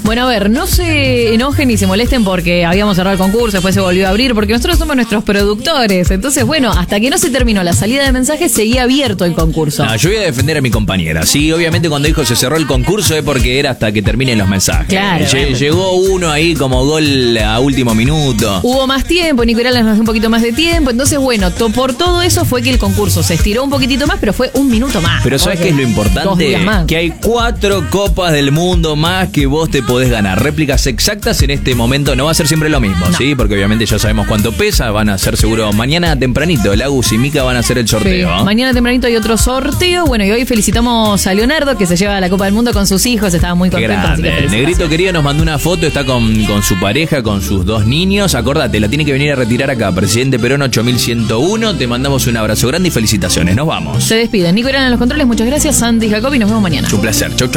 Bueno, a ver, no se enojen ni se molesten porque habíamos cerrado el concurso, después se volvió a abrir, porque nosotros somos nuestros productores. Entonces, bueno, hasta que no se terminó la salida de mensajes, seguía abierto el concurso. No, yo voy a defender a mi compañera. Sí, obviamente cuando dijo se cerró el concurso es porque era hasta que terminen los mensajes. Claro. Llegó uno ahí como gol a último minuto. Hubo más tiempo, Nicolás nos dio un poquito más de tiempo. Entonces, bueno, por todo eso fue que el concurso se estiró un poquitito más, pero fue un minuto más. Pero ¿sabes qué es lo importante? 2 días más. Que hay 4 copas del mundo más que vos te podés ganar. Réplicas exactas en este momento. No va a ser siempre lo mismo, ¿sí? Porque obviamente ya sabemos cuánto pesa. Van a ser seguro mañana tempranito. Lagus y Mica van a hacer el sorteo. Sí. Mañana tempranito hay otro sorteo. Bueno, y hoy felicitamos a Leonardo, que se lleva la Copa del Mundo con sus hijos. Estaba muy contento. Así que el negrito querido nos mandó una foto. Está con su pareja, con sus 2 niños. Acordate, la tiene que venir a retirar acá. Presidente Perón 8101. Te mandamos un abrazo grande y felicitaciones. Nos vamos. Se despiden. Nico Irán en los controles. Muchas gracias. Sandy Jacobi. Nos vemos mañana. Un placer. Chau, chau.